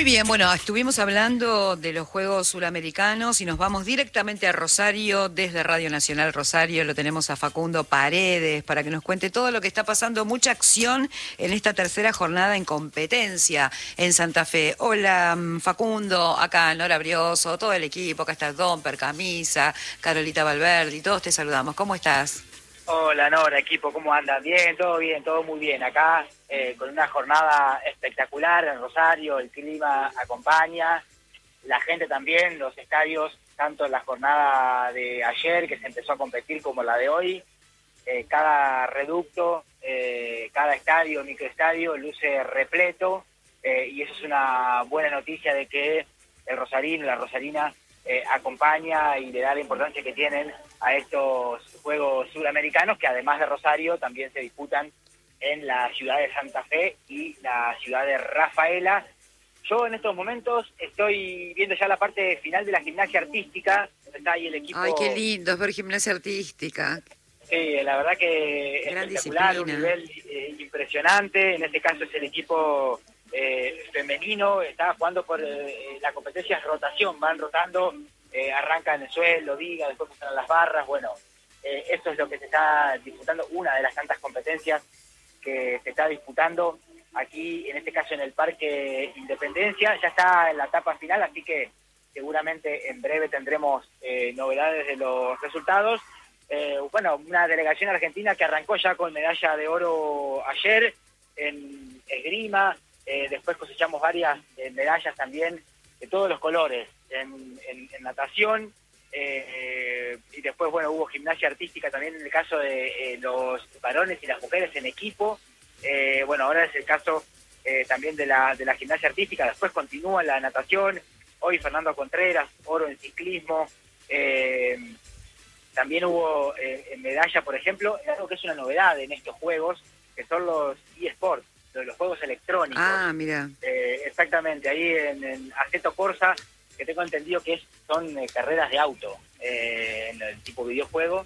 Muy bien, bueno, estuvimos hablando de los Juegos Suramericanos y nos vamos directamente a Rosario, desde Radio Nacional Rosario. Lo tenemos a Facundo Paredes para que nos cuente todo lo que está pasando. Mucha acción en esta tercera jornada en competencia en Santa Fe. Hola, Facundo, acá Nora Brioso, todo el equipo, acá está Domper, Camisa, Carolita Valverde y todos te saludamos. ¿Cómo estás? Hola Nora, equipo, ¿cómo andan? Bien, todo muy bien. Acá con una jornada espectacular en Rosario, el clima acompaña, la gente también, los estadios, tanto en la jornada de ayer que se empezó a competir como la de hoy, cada reducto, cada estadio, microestadio luce repleto y eso es una buena noticia de que el rosarino, la rosarina acompaña y le da la importancia que tienen a estos Juegos Suramericanos, que además de Rosario también se disputan en la ciudad de Santa Fe y la ciudad de Rafaela. Yo en estos momentos estoy viendo ya la parte final de la gimnasia artística, donde está ahí el equipo. Ay, qué lindo es ver gimnasia artística. Sí, la verdad que Gran espectacular, un disciplina. nivel impresionante. En este caso es el equipo femenino, está jugando por la competencia es rotación, van rotando, arrancan en el suelo, diga, después pasan a las barras. Bueno, esto es lo que se está disputando, una de las tantas competencias que se está disputando aquí, en este caso en el Parque Independencia. Ya está en la etapa final, así que seguramente en breve tendremos novedades de los resultados. Bueno, una delegación argentina que arrancó ya con medalla de oro ayer en esgrima, después cosechamos varias medallas también de todos los colores en natación, y después, bueno, hubo gimnasia artística también en el caso de los varones y las mujeres en equipo. Bueno, ahora es el caso también de la gimnasia artística. Después continúa la natación, hoy Fernando Contreras, oro en ciclismo. También hubo medalla, por ejemplo, algo que es una novedad en estos juegos, que son los eSports, los juegos electrónicos. Ah, mira. Exactamente, ahí en Assetto Corsa, que tengo entendido que son carreras de auto, en el tipo videojuego.